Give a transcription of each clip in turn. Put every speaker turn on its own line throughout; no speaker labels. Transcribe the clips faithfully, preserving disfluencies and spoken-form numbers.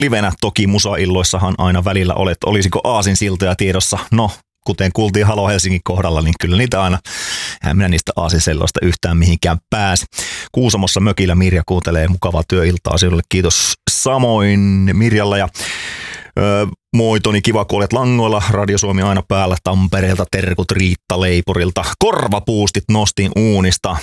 livenä. Toki musailloissahan aina välillä olet. Olisiko aasinsiltoja tiedossa? No, kuten kuultiin Halo Helsingin kohdalla, niin kyllä niitä aina, en minä niistä aasinselloista yhtään mihinkään pääse. Kuusamossa mökillä Mirja kuuntelee mukavaa työiltaa sinulle. Kiitos samoin Mirjalla ja öö, moi Toni, kiva kun olet langoilla. Radio Suomi aina päällä Tampereelta, terkut Riitta Leipurilta. Korvapuustit nostin uunista.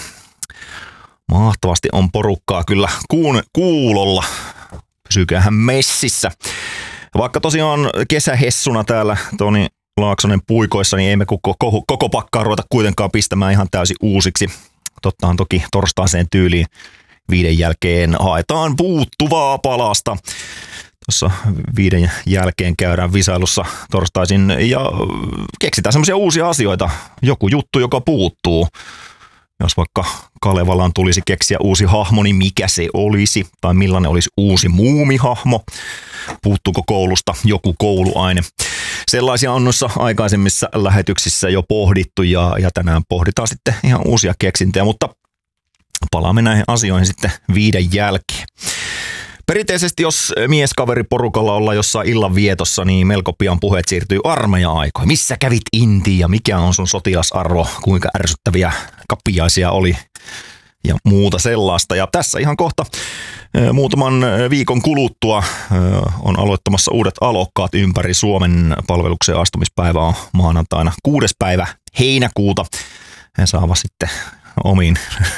Mahtavasti on porukkaa kyllä kuun, kuulolla. Pysykäähän messissä. Vaikka tosiaan kesähessuna täällä Toni Laaksonen puikoissa, niin emme koko, koko, koko pakkaa ruveta kuitenkaan pistämään ihan täysin uusiksi. Tottahan toki torstaiseen tyyliin viiden jälkeen haetaan puuttuvaa palasta. Tuossa viiden jälkeen käydään visailussa torstaisin ja keksitään semmoisia uusia asioita. Joku juttu, joka puuttuu. Jos vaikka Kalevalaan tulisi keksiä uusi hahmo, niin mikä se olisi? Tai millainen olisi uusi muumihahmo? Puuttuuko koulusta joku kouluaine? Sellaisia on noissa aikaisemmissa lähetyksissä jo pohdittu ja, ja tänään pohditaan sitten ihan uusia keksintöjä, mutta palaamme näihin asioihin sitten viiden jälkeen. Perinteisesti, jos mieskaveriporukalla ollaan jossain illanvietossa, niin melko pian puheet siirtyy armeija-aikoihin. Missä kävit Intiin ja mikä on sun sotilasarvo, kuinka ärsyttäviä kapiaisia oli ja muuta sellaista. Ja tässä ihan kohta muutaman viikon kuluttua on aloittamassa uudet alokkaat ympäri Suomen. Palvelukseen astumispäivä on maanantaina kuudes päivä heinäkuuta. He saavat sitten omiin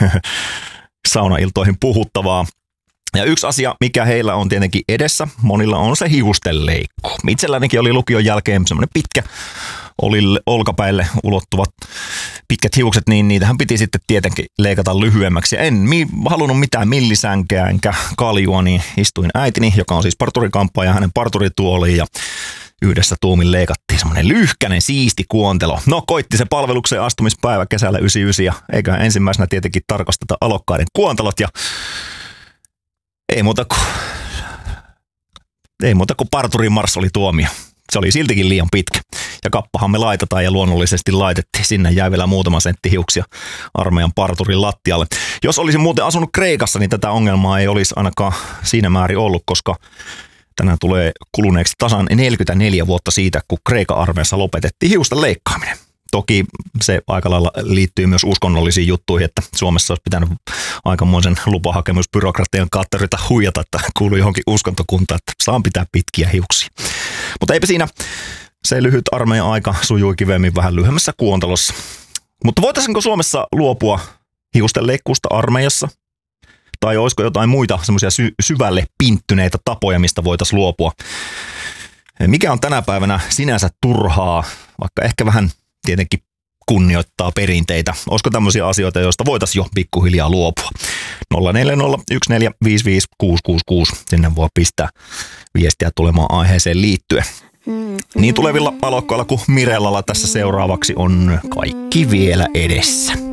saunailtoihin puhuttavaa. Ja yksi asia, mikä heillä on tietenkin edessä, monilla on se hiustenleikku. Itsellänikin oli lukion jälkeen semmoinen pitkä, oli olkapäille ulottuvat pitkät hiukset, niin niitähän piti sitten tietenkin leikata lyhyemmäksi. En mi- halunnut mitään millisänkää enkä kaljua, niin istuin äitini, joka on siis parturikampaaja, ja hänen parturituoliin ja yhdessä tuumin leikattiin semmoinen lyhkäinen siisti kuontelo. No koitti se palvelukseen astumispäivä kesällä yhdeksänkymmentäyhdeksän ja eiköhän ensimmäisenä tietenkin tarkasteta alokkaiden kuontelot ja Ei muuta kuin, ei muuta kuin parturin marssoli tuomio. Se oli siltikin liian pitkä. Ja kappahan me laitetaan ja luonnollisesti laitettiin. Sinne jäi vielä muutama sentti hiuksia armeijan parturin lattialle. Jos olisin muuten asunut Kreikassa, niin tätä ongelmaa ei olisi ainakaan siinä määrin ollut, koska tänään tulee kuluneeksi tasan neljäkymmentäneljä vuotta siitä, kun Kreikan armeijassa lopetettiin hiusten leikkaaminen. Toki se aika lailla liittyy myös uskonnollisiin juttuihin, että Suomessa olisi pitänyt aikamoisen lupahakemusbyrokratian katterita huijata, että kuuluu johonkin uskontokuntaan, että saan pitää pitkiä hiuksia. Mutta eipä siinä, se lyhyt armeijan aika sujui kivemmin vähän lyhyemmässä kuontelossa. Mutta voitaisiinko Suomessa luopua hiusten leikkuusta armeijassa? Tai olisiko jotain muita semmoisia sy- syvälle pinttyneitä tapoja, mistä voitaisiin luopua? Mikä on tänä päivänä sinänsä turhaa, vaikka ehkä vähän tietenkin kunnioittaa perinteitä. Olisiko tämmöisiä asioita, joista voitaisiin jo pikkuhiljaa luopua? nolla neljä nolla yksi neljä viisi viisi kuusi kuusi kuusi. Sinne voi pistää viestiä tulemaan aiheeseen liittyen. Niin tulevilla alokkailla kuin Mirellalla tässä seuraavaksi on kaikki vielä edessä.